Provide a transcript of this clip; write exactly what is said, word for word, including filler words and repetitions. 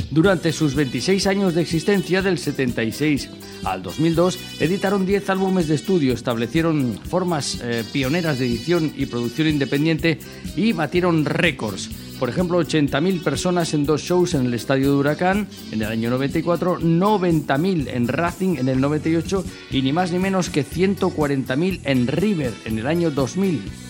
Durante sus veintiséis años de existencia, del setenta y seis al dos mil dos, editaron diez álbumes de estudio, establecieron formas eh, pioneras de edición y producción independiente y batieron récords. Por ejemplo, ochenta mil personas en dos shows en el Estadio de Huracán en el año noventa y cuatro, noventa mil en Racing en el noventa y ocho y ni más ni menos que ciento cuarenta mil en River en el año dos mil.